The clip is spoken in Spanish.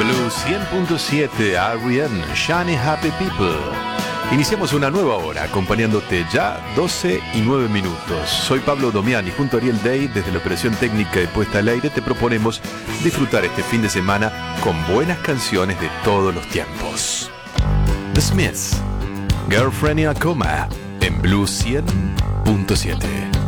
Blue 100.7, R.E.M., Shiny Happy People. Iniciamos una nueva hora acompañándote ya 12 y 9 minutos. Soy Pablo Domiani, junto a Ariel Day, desde la operación técnica de puesta al aire, te proponemos disfrutar este fin de semana con buenas canciones de todos los tiempos. The Smiths, Girlfriend in a Coma, en Blue 100.7.